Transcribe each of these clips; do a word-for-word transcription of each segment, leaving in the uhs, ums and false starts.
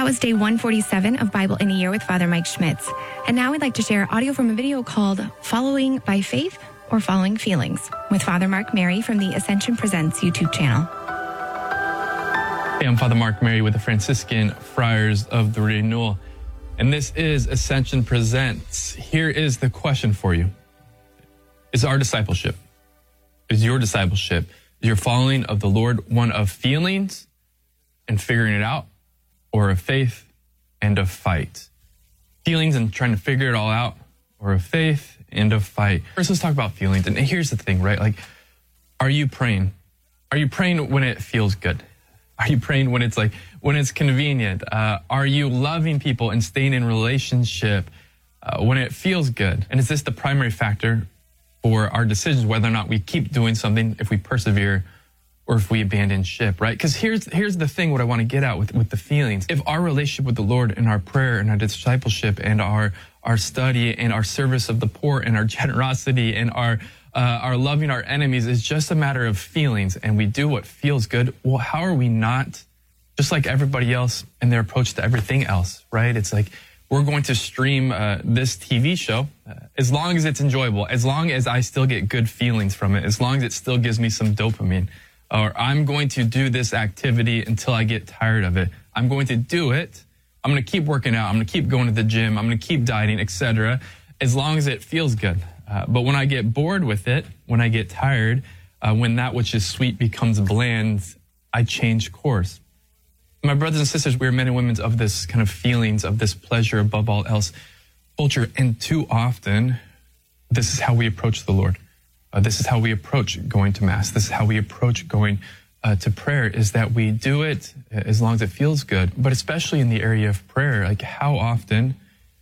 That was day one forty-seven of Bible in a Year with Father Mike Schmitz. And now I'd like to share audio from a video called Following by Faith or Following Feelings with Father Mark Mary from the Ascension Presents YouTube channel. Hey, I'm Father Mark Mary with the Franciscan Friars of the Renewal, and this is Ascension Presents. Here is the question for you. Is our discipleship, is your discipleship, is your following of the Lord one of feelings and figuring it out, or of faith and of fight? Feelings and trying to figure it all out, or of faith and of fight? First, let's talk about feelings. And here's the thing, right? Like, are you praying? Are you praying when it feels good? Are you praying when it's like, when it's convenient? Uh, are you loving people and staying in relationship uh, when it feels good? And is this the primary factor for our decisions, whether or not we keep doing something, if we persevere, or if we abandon ship, right? Because here's here's the thing, what I want to get at with, with the feelings. If our relationship with the Lord and our prayer and our discipleship and our, our study and our service of the poor and our generosity and our uh, our loving our enemies is just a matter of feelings, and we do what feels good, well, how are we not just like everybody else in their approach to everything else, right? It's like, we're going to stream uh, this T V show uh, as long as it's enjoyable, as long as I still get good feelings from it, as long as it still gives me some dopamine. Or I'm going to do this activity until I get tired of it. I'm going to do it. I'm going to keep working out. I'm going to keep going to the gym. I'm going to keep dieting, et cetera, as long as it feels good. Uh, but when I get bored with it, when I get tired, uh, when that which is sweet becomes bland, I change course. My brothers and sisters, we are men and women of this kind of feelings, of this pleasure above all else culture. And too often, this is how we approach the Lord. Uh, this is how we approach going to Mass. This is how we approach going uh, to prayer, is that we do it as long as it feels good. But especially in the area of prayer, like how often,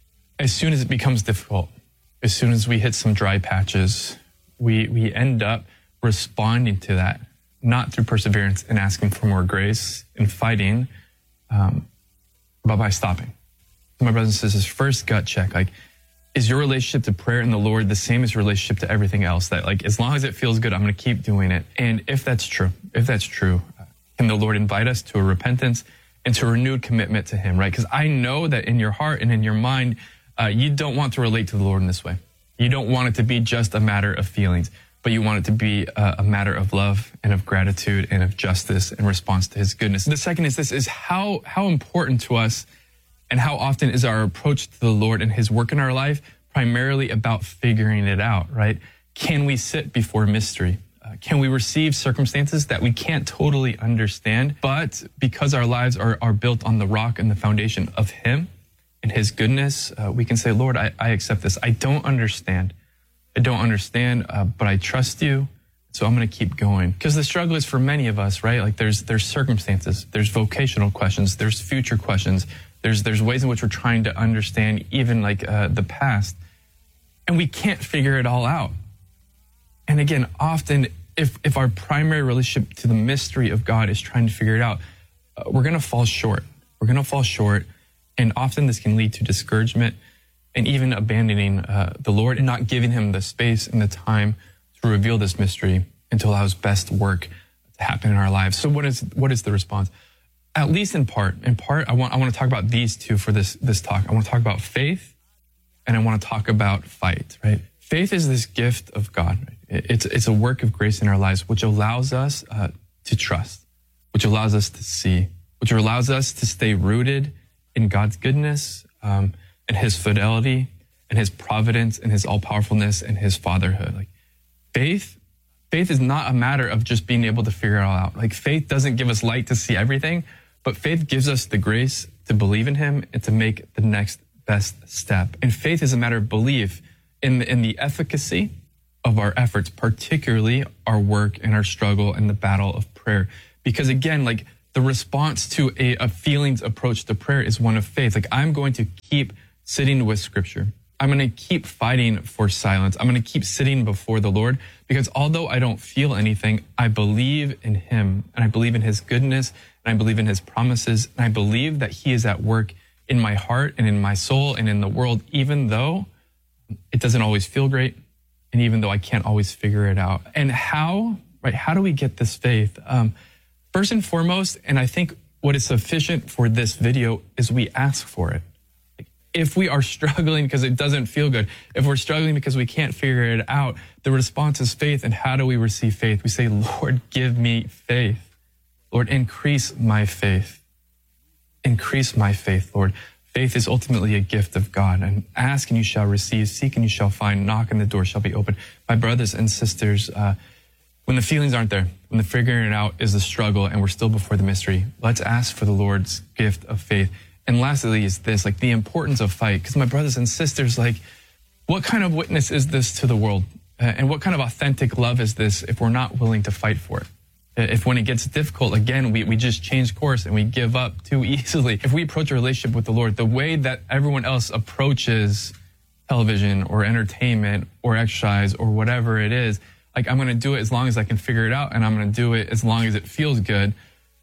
as soon as it becomes difficult, as soon as we hit some dry patches, we, we end up responding to that, not through perseverance and asking for more grace and fighting, um, but by stopping. So my brothers and sisters, first gut check, like, is your relationship to prayer and the Lord the same as your relationship to everything else? That like, as long as it feels good, I'm going to keep doing it. And if that's true, if that's true, can the Lord invite us to a repentance and to a renewed commitment to Him, right? Because I know that in your heart and in your mind, uh, you don't want to relate to the Lord in this way. You don't want it to be just a matter of feelings, but you want it to be a, a matter of love and of gratitude and of justice in response to His goodness. The second is this, is how, how important to us and how often is our approach to the Lord and His work in our life primarily about figuring it out, right? Can we sit before mystery? Uh, can we receive circumstances that we can't totally understand, but because our lives are, are built on the rock and the foundation of Him and His goodness, uh, we can say, Lord, I, I accept this. I don't understand. I don't understand, uh, but I trust You, so I'm going to keep going. Because the struggle is for many of us, right? Like there's there's circumstances, there's vocational questions, there's future questions, There's there's ways in which we're trying to understand even like uh, the past, and we can't figure it all out. And again, often if if our primary relationship to the mystery of God is trying to figure it out, uh, we're going to fall short. We're going to fall short, and often this can lead to discouragement and even abandoning uh, the Lord and not giving Him the space and the time to reveal this mystery and to allow His best work to happen in our lives. So what is what is the response? At least in part, in part, I want I want to talk about these two for this this talk. I want to talk about faith, and I want to talk about fight. Right? Faith is this gift of God. Right? It's it's a work of grace in our lives, which allows us uh, to trust, which allows us to see, which allows us to stay rooted in God's goodness, um, and His fidelity, and His providence, and His all powerfulness, and His fatherhood. Like faith. Faith is not a matter of just being able to figure it all out. Like faith doesn't give us light to see everything, but faith gives us the grace to believe in Him and to make the next best step. And faith is a matter of belief in the, in the efficacy of our efforts, particularly our work and our struggle and the battle of prayer. Because again, like the response to a, a feelings approach to prayer is one of faith. Like I'm going to keep sitting with Scripture. I'm going to keep fighting for silence. I'm going to keep sitting before the Lord because although I don't feel anything, I believe in Him and I believe in His goodness and I believe in His promises and I believe that He is at work in my heart and in my soul and in the world, even though it doesn't always feel great and even though I can't always figure it out. And how, right, how do we get this faith? Um, first and foremost, and I think what is sufficient for this video is we ask for it. If we are struggling because it doesn't feel good, if we're struggling because we can't figure it out, the response is faith. And how do we receive faith? We say, Lord, give me faith. Lord, increase my faith. Increase my faith, Lord. Faith is ultimately a gift of God. And ask and you shall receive, seek and you shall find, knock and the door shall be opened. My brothers and sisters, uh, when the feelings aren't there, when the figuring it out is the struggle and we're still before the mystery, let's ask for the Lord's gift of faith. And lastly is this, like the importance of fight. Because my brothers and sisters, like what kind of witness is this to the world? Uh, and what kind of authentic love is this if we're not willing to fight for it? If when it gets difficult, again, we, we just change course and we give up too easily. If we approach a relationship with the Lord the way that everyone else approaches television or entertainment or exercise or whatever it is, like I'm going to do it as long as I can figure it out and I'm going to do it as long as it feels good.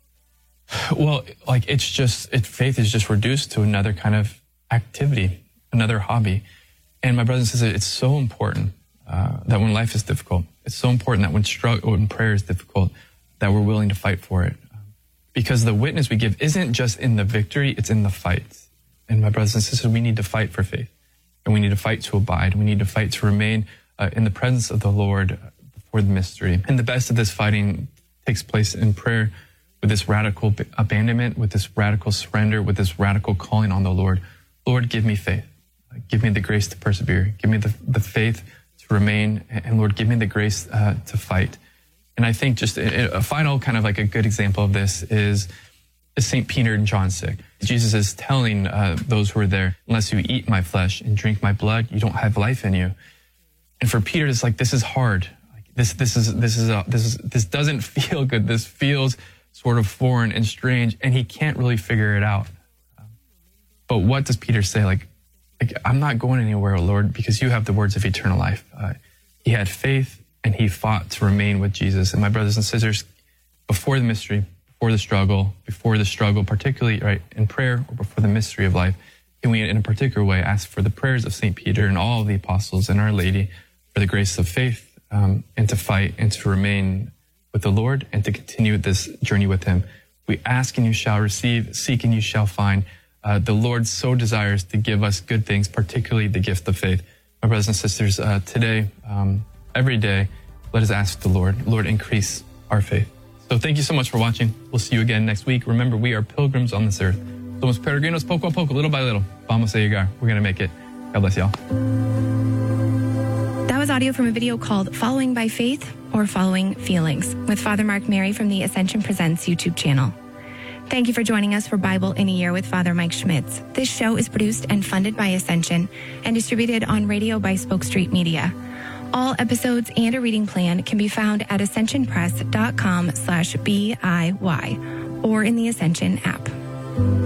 Well, like it's just, it, faith is just reduced to another kind of activity, another hobby. And my brothers and sisters, it's so important uh, that when life is difficult, it's so important that when struggle, when prayer is difficult, that we're willing to fight for it. Because the witness we give isn't just in the victory, it's in the fight. And my brothers and sisters, we need to fight for faith. And we need to fight to abide. We need to fight to remain uh, in the presence of the Lord before the mystery. And the best of this fighting takes place in prayer, with this radical abandonment, with this radical surrender, with this radical calling on the Lord. Lord, give me faith. Give me the grace to persevere. Give me the, the faith to remain. And Lord, give me the grace uh, to fight. And I think just a, a final kind of like a good example of this is, is Saint Peter in John six. Jesus is telling uh, those who are there, unless you eat my flesh and drink my blood, you don't have life in you. And for Peter, it's like, this is hard. Like, this, this is, this is, a, this is, this doesn't feel good. This feels sort of foreign and strange, and he can't really figure it out. But what does Peter say? Like, like I'm not going anywhere, Lord, because you have the words of eternal life. Uh, he had faith and he fought to remain with Jesus. And my brothers and sisters, before the mystery, before the struggle, before the struggle, particularly right in prayer or before the mystery of life, can we in a particular way ask for the prayers of Saint Peter and all of the apostles and Our Lady for the grace of faith um, and to fight and to remain with the Lord and to continue this journey with him. We ask and you shall receive, seek and you shall find. Uh, the Lord so desires to give us good things, particularly the gift of faith. My brothers and sisters, uh, today, um, every day, let us ask the Lord, Lord, increase our faith. So thank you so much for watching. We'll see you again next week. Remember, we are pilgrims on this earth. Somos peregrinos poco a poco, little by little. Vamos a llegar. We're going to make it. God bless y'all. That was audio from a video called Following by Faith or Following Feelings with Father Mark Mary from the Ascension Presents YouTube channel. Thank you for joining us for Bible in a Year with Father Mike Schmitz. This show is produced and funded by Ascension and distributed on radio by Spoke Street Media. All episodes and a reading plan can be found at ascensionpress.com slash B I Y or in the Ascension app.